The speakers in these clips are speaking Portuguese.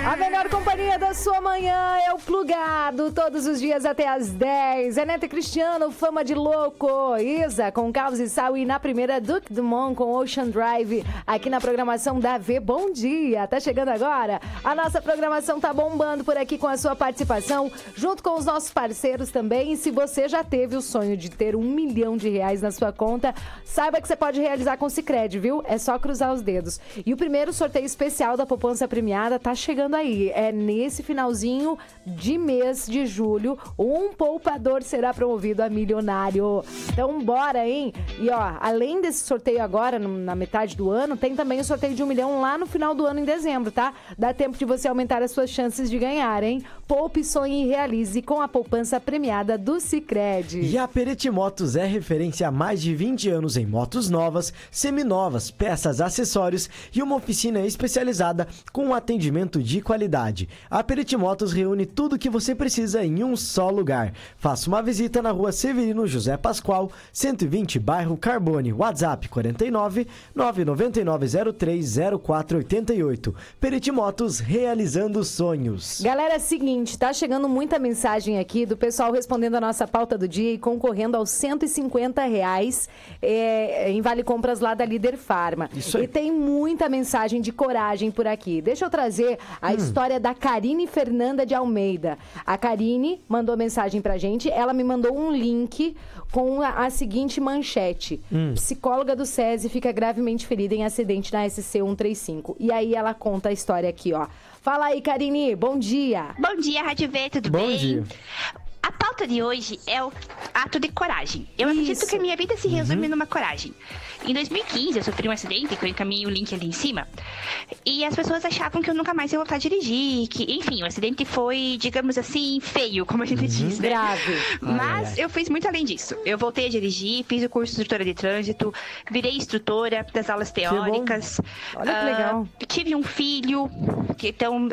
A melhor companhia da sua manhã é o Plugado, todos os dias até às 10. É Neto e Cristiano, fama de louco. Isa com Carlos e Sal e na primeira Duke Dumont com Ocean Drive. Aqui na programação da V, bom dia. Tá chegando agora? A nossa programação tá bombando por aqui com a sua participação, junto com os nossos parceiros também. E se você já teve o sonho de ter R$1 milhão na sua conta, saiba que você pode realizar com o Sicredi, viu? É só cruzar os dedos. E o primeiro sorteio especial da poupança premiada tá chegando aí. É nesse finalzinho de mês de julho, um poupador será promovido a milionário. Então bora, hein? E ó, além desse sorteio agora, na metade do ano, tem também o sorteio de R$1 milhão lá no final do ano, em dezembro, tá? Dá tempo de você aumentar as suas chances de ganhar, hein? Poupe, sonhe e realize com a poupança premiada do Sicredi. E a Perete Motos é referência há mais de 20 anos em motos novas, seminovas, peças, acessórios e uma oficina especializada com um atendimento de qualidade. A Perete Motos reúne tudo o que você precisa em um só lugar. Faça uma visita na rua Severino José Pascoal, 120, bairro Carbone. WhatsApp 49 999 03 0488. Perete Motos, realizando sonhos. Galera, é o seguinte, tá chegando muita mensagem aqui do pessoal respondendo a nossa pauta do dia e concorrendo aos R$150 em Vale Compras lá da Líder Farma. Isso aí. E tem muita mensagem de coragem por aqui. Deixa eu trazer a história da Karine Fernanda de Almeida. A Karine mandou mensagem pra gente, ela me mandou um link com a seguinte manchete. Psicóloga do SESI fica gravemente ferida em acidente na SC 135. E aí ela conta a história aqui, ó. Fala aí, Karine, bom dia. Bom dia, Rádio V, tudo bem? Bom dia. A pauta de hoje é o ato de coragem. Eu acredito que a minha vida se resume numa coragem. Em 2015, eu sofri um acidente, que eu encaminhei o link ali em cima, e as pessoas achavam que eu nunca mais ia voltar a dirigir, que, enfim, o acidente foi, digamos assim, feio, como a gente diz, né? Grave. Mas eu fiz muito além disso. Eu voltei a dirigir, fiz o curso de instrutora de trânsito, virei instrutora das aulas teóricas. Olha que legal. Tive um filho, então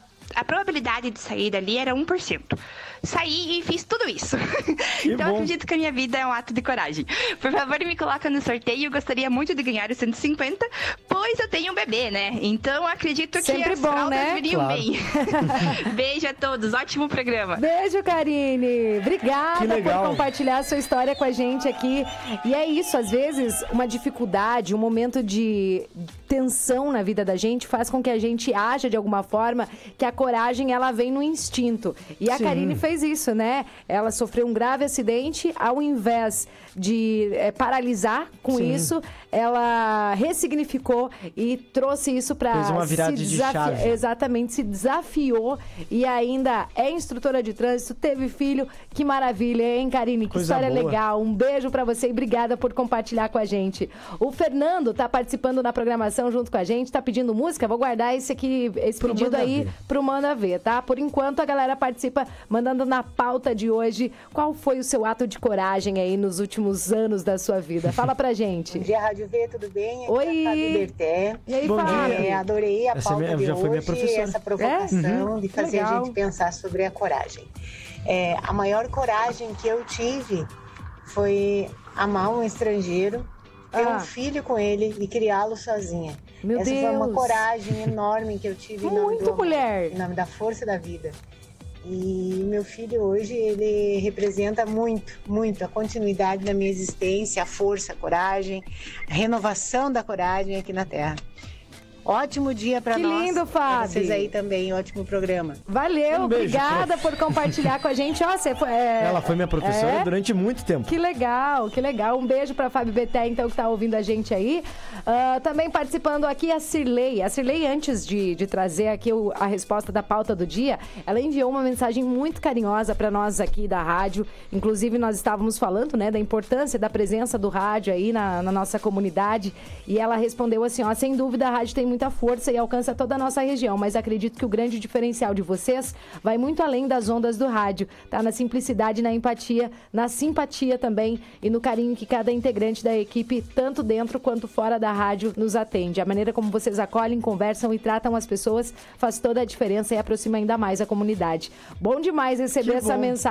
a probabilidade de sair dali era 1%. Saí e fiz tudo isso. Então eu acredito que a minha vida é um ato de coragem. Por favor, me coloca no sorteio. Eu gostaria muito de ganhar os 150, pois eu tenho um bebê, né? Então acredito sempre que as bom, fraldas né? viriam Claro. bem. Beijo a todos, ótimo programa. Beijo, Karine. Obrigada Que legal. por compartilhar a sua história com a gente aqui. E é isso, às vezes, uma dificuldade, um momento de tensão na vida da gente faz com que a gente haja de alguma forma, que a coragem, ela vem no instinto. E a Karine fez isso, né? Ela sofreu um grave acidente, ao invés de paralisar com isso, ela ressignificou e trouxe isso para Fez uma virada de chave. Exatamente, se desafiou e ainda é instrutora de trânsito, teve filho. Que maravilha, hein, Karine? Que Coisa história boa. legal. Um beijo pra você e obrigada por compartilhar com a gente. O Fernando tá participando da programação junto com a gente, tá pedindo música. Vou guardar esse pedido Manda aí Ver. pro Manda Ver, tá? Por enquanto a galera participa mandando na pauta de hoje qual foi o seu ato de coragem aí nos últimos anos da sua vida. Fala pra gente. Bom dia, Rádio V, tudo bem? Aqui Oi. é a Fábio Berté. E aí, Bom Fábio? dia. Adorei a Essa pauta de já foi minha hoje, professora. essa provocação de fazer Legal. a gente pensar sobre a coragem. A maior coragem que eu tive foi amar um estrangeiro, ter um filho com ele e criá-lo sozinha. Meu Essa foi uma Deus. coragem enorme que eu tive em nome Muito do amor, mulher. em nome da força da vida. E meu filho hoje, ele representa muito a continuidade da minha existência, a força, a coragem, a renovação da coragem aqui na Terra. Ótimo dia para Que nós. lindo, Pra Fábio. vocês aí também, ótimo programa. Valeu, Um beijo, obrigada por compartilhar com a gente. Ó, você foi, Ela foi minha professora durante muito tempo. Que legal, que legal. Um beijo pra Fábio Beté, então, que tá ouvindo a gente aí. Também participando aqui a Cirlei. A Cirlei, antes de trazer aqui a resposta da pauta do dia, ela enviou uma mensagem muito carinhosa pra nós aqui da rádio. Inclusive, nós estávamos falando, né, da importância da presença do rádio aí na nossa comunidade. E ela respondeu assim, ó, sem dúvida a rádio tem muita força e alcança toda a nossa região, mas acredito que o grande diferencial de vocês vai muito além das ondas do rádio, tá? Na simplicidade, na empatia, na simpatia também e no carinho que cada integrante da equipe, tanto dentro quanto fora da rádio, nos atende. A maneira como vocês acolhem, conversam e tratam as pessoas faz toda a diferença e aproxima ainda mais a comunidade. Bom demais receber essa mensagem